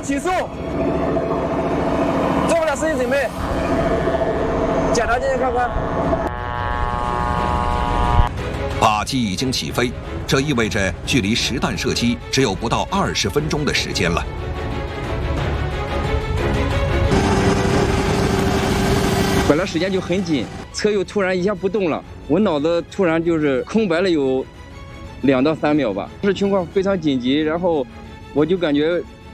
起速，做好了事情准备，检查健康官。 靶机已经起飞，这意味着距离实弹射击只有不到20分钟的时间了。 本来时间就很紧，车又突然一下不动了，我脑子突然就是空白了有2到3秒吧，这情况非常紧急，然后我就感觉